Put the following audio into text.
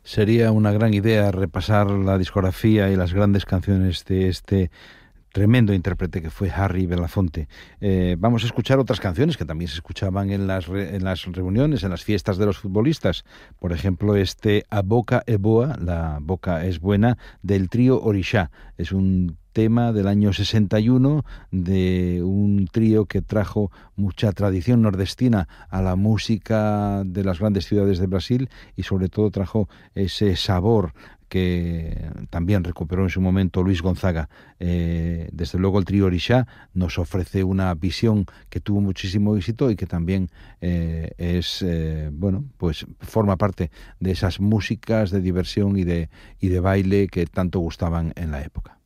Sería una gran idea repasar la discografía y las grandes canciones de este tremendo intérprete que fue Harry Belafonte. Vamos a escuchar otras canciones que también se escuchaban en las reuniones, en las fiestas de los futbolistas. Por ejemplo, A Boca é Boa, la boca es buena, del trío Orixá. Es un tema del año 61 de un trío que trajo mucha tradición nordestina a la música de las grandes ciudades de Brasil y sobre todo trajo ese sabor que también recuperó en su momento Luis Gonzaga. Desde luego el trío Orixá nos ofrece una visión que tuvo muchísimo éxito y que también pues forma parte de esas músicas de diversión y de baile que tanto gustaban en la época.